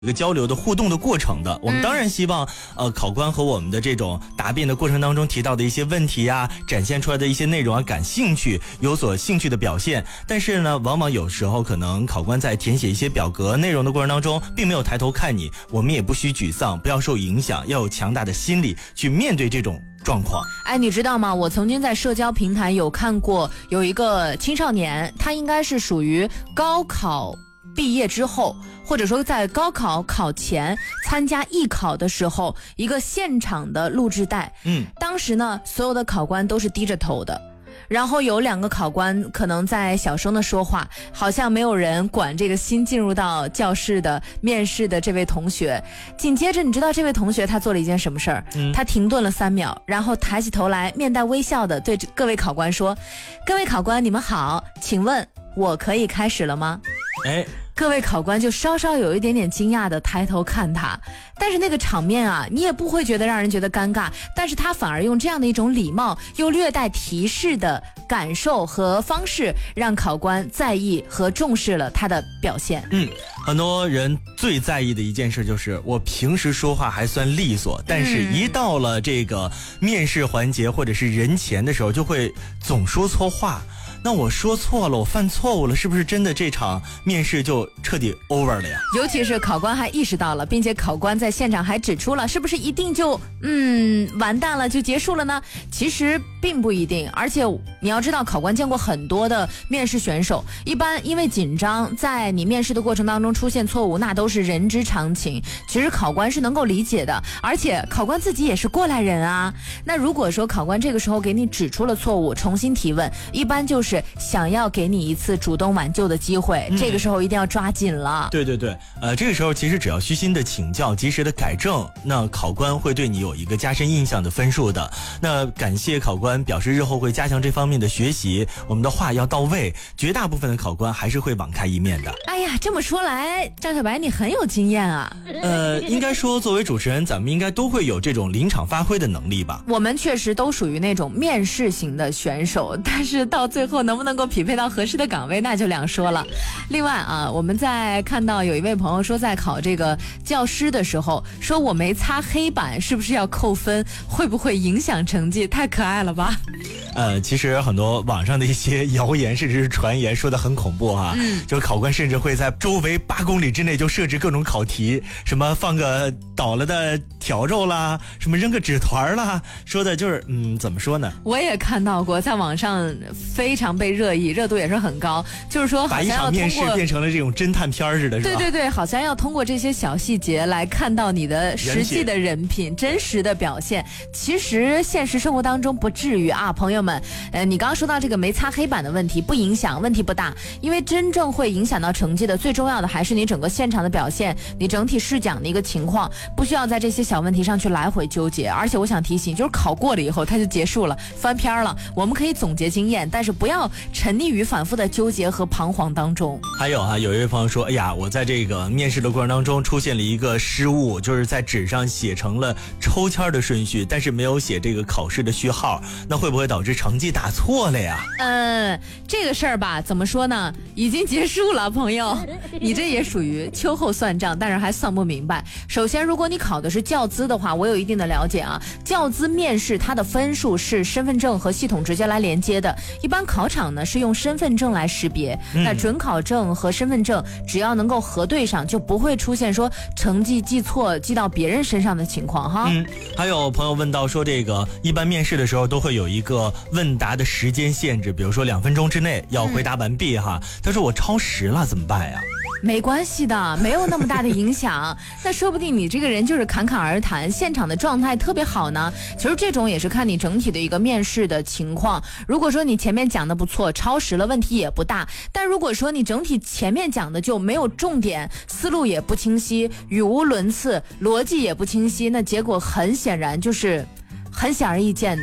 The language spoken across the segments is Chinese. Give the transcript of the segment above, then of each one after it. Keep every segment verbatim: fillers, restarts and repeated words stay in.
一个交流的互动的过程的。我们当然希望呃考官和我们的这种答辩的过程当中提到的一些问题啊，展现出来的一些内容啊，感兴趣，有所兴趣的表现。但是呢，往往有时候可能考官在填写一些表格内容的过程当中并没有抬头看你，我们也不需沮丧，不要受影响，要有强大的心理去面对这种状况。 哎，你知道吗？我曾经在社交平台有看过有一个青少年，他应该是属于高考毕业之后，或者说在高考考前参加艺考的时候，一个现场的录制带。嗯，当时呢，所有的考官都是低着头的。然后有两个考官可能在小声的说话，好像没有人管这个新进入到教室的面试的这位同学。紧接着你知道这位同学他做了一件什么事儿？嗯，他停顿了三秒，然后抬起头来，面带微笑的对各位考官说：各位考官你们好，请问我可以开始了吗？哎，各位考官就稍稍有一点点惊讶的抬头看他，但是那个场面啊，你也不会觉得让人觉得尴尬，但是他反而用这样的一种礼貌又略带提示的感受和方式，让考官在意和重视了他的表现。嗯， 很多人最在意的一件事就是我平时说话还算利索，但是一到了这个面试环节或者是人前的时候，就会总说错话。那我说错了，我犯错误了，是不是真的这场面试就彻底 over 了呀？ 尤其是考官还意识到了，并且考官在现场还指出了，是不是一定就嗯完蛋了就结束了呢？其实并不一定，而且你要知道，考官见过很多的面试选手，一般因为紧张，在你面试的过程当中出现错误，那都是人之常情。其实考官是能够理解的，而且考官自己也是过来人啊。那如果说考官这个时候给你指出了错误，重新提问，一般就是想要给你一次主动挽救的机会，嗯、这个时候一定要抓紧了。 对对对，呃，这个时候其实只要虚心的请教，及时的改正，那考官会对你有一个加深印象的分数的。那感谢考官，表示日后会加强这方面的学习，我们的话要到位。绝大部分的考官还是会网开一面的。 哎呀，这么说来，张小白你很有经验啊。 呃，应该说作为主持人，咱们应该都会有这种临场发挥的能力吧。 我们确实都属于那种面试型的选手，但是到最后能不能够匹配到合适的岗位，那就两说了。另外啊，我们在看到有一位朋友说，在考这个教师的时候，说我没擦黑板，是不是要扣分？会不会影响成绩？太可爱了吧！ 呃，其实很多网上的一些谣言甚至是传言说的很恐怖哈、啊，嗯，就是考官甚至会在周围八公里之内就设置各种考题，什么放个倒了的笤帚啦，什么扔个纸团啦，说的就是嗯，怎么说呢？ 我也看到过，在网上非常被热议，热度也是很高，就是说好像要通过把一场面试变成了这种侦探片似的，是吧？ 对对对，好像要通过这些小细节来看到你的实际的人品、真实的表现。其实现实生活当中不至于啊，朋友们。呃，你刚刚说到这个没擦黑板的问题，不影响，问题不大，因为真正会影响到成绩的，最重要的还是你整个现场的表现，你整体试讲的一个情况，不需要在这些小问题上去来回纠结。而且我想提醒，就是考过了以后它就结束了，翻篇了，我们可以总结经验，但是不要沉溺于反复的纠结和彷徨当中。 还有啊，有一位朋友说，哎呀，我在这个面试的过程当中出现了一个失误，就是在纸上写成了抽签的顺序，但是没有写这个考试的序号，那会不会导致成绩打错了呀？ 嗯，这个事儿吧，怎么说呢？已经结束了，朋友，你这也属于秋后算账，但是还算不明白。首先，如果你考的是教资的话，我有一定的了解啊。教资面试它的分数是身份证和系统直接来连接的，一般考场呢是用身份证来识别，嗯、那准考证和身份证只要能够核对上，就不会出现说成绩记错记到别人身上的情况哈。 嗯，还有朋友问到说，这个一般面试的时候都会有一个问答的时间限制，比如说两分钟之内要回答完毕哈。他说我超时了怎么办呀？ 没关系的，没有那么大的影响。那说不定你这个人就是侃侃而谈，现场的状态特别好呢。其实这种也是看你整体的一个面试的情况。如果说你前面讲的不错，超时了问题也不大。但如果说你整体前面讲的就没有重点，思路也不清晰，语无伦次，逻辑也不清晰，那结果很显然就是很显而易见的。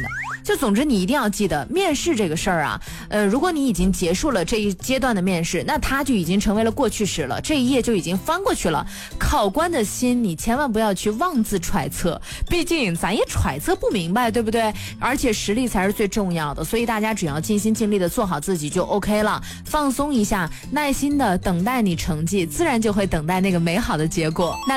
就总之你一定要记得，面试这个事儿啊，呃，如果你已经结束了这一阶段的面试，那它就已经成为了过去式了，这一页就已经翻过去了。考官的心你千万不要去妄自揣测，毕竟咱也揣测不明白，对不对？而且实力才是最重要的，所以大家只要尽心尽力的做好自己就 OK 了，放松一下，耐心的等待你成绩，自然就会等待那个美好的结果。那